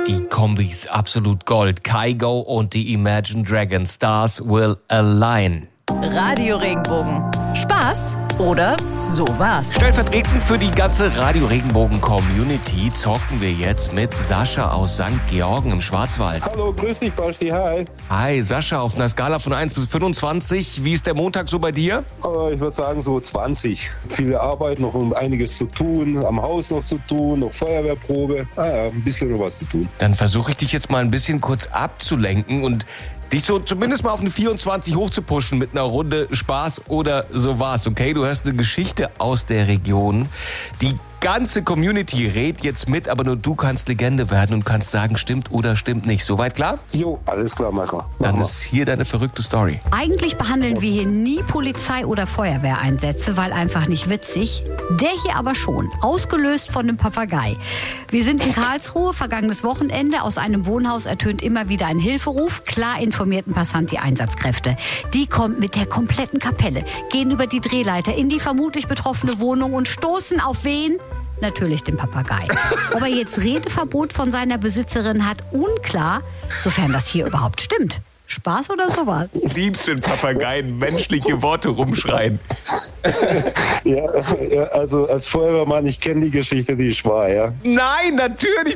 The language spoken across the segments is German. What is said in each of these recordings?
Die Kombi ist absolut Gold. Kygo und die Imagine Dragons. Stars will align. Radio Regenbogen. Spaß oder sowas? Stellvertretend für die ganze Radio Regenbogen Community zocken wir jetzt mit Sascha aus St. Georgen im Schwarzwald. Hallo, grüß dich, Basti, hi. Hi Sascha, auf einer Skala von 1 bis 25, wie ist der Montag so bei dir? Ich würde sagen so 20. Viele Arbeit, noch einiges zu tun, am Haus noch zu tun, noch Feuerwehrprobe. Ein bisschen noch was zu tun. Dann versuche ich dich jetzt mal ein bisschen kurz abzulenken und dich so zumindest mal auf eine 24 hochzupushen mit einer Runde Spaß oder sowas, okay? Du hörst eine Geschichte aus der Region. Die ganze Community redet jetzt mit, aber nur du kannst Legende werden und kannst sagen, stimmt oder stimmt nicht. Soweit klar? Jo, alles klar, Macher. Dann ist hier deine verrückte Story. Eigentlich behandeln wir hier nie Polizei- oder Feuerwehreinsätze, weil einfach nicht witzig. Der hier aber schon, ausgelöst von einem Papagei. Wir sind in Karlsruhe, vergangenes Wochenende. Aus einem Wohnhaus ertönt immer wieder ein Hilferuf. Klar informierten Passant die Einsatzkräfte. Die kommen mit der kompletten Kapelle, gehen über die Drehleiter in die vermutlich betroffene Wohnung und stoßen auf wen? Natürlich den Papagei. Ob er jetzt Redeverbot von seiner Besitzerin hat, unklar, sofern das hier überhaupt stimmt. Spaß oder sowas? Liebst du den Papageien menschliche Worte rumschreien? Ja, also als Feuerwehrmann, ich kenne die Geschichte, die ist wahr, ja. Nein, natürlich.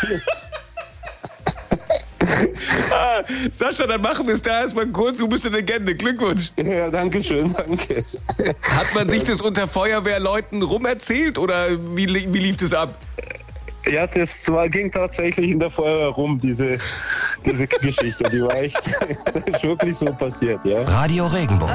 Sascha, dann machen wir es da erstmal kurz. Du bist eine Legende. Glückwunsch. Ja, danke schön, danke. Hat man sich das unter Feuerwehrleuten rumerzählt oder wie lief das ab? Ja, ging tatsächlich in der Feuerwehr rum, diese Geschichte. Die war echt, ist wirklich so passiert, ja. Radio Regenbogen.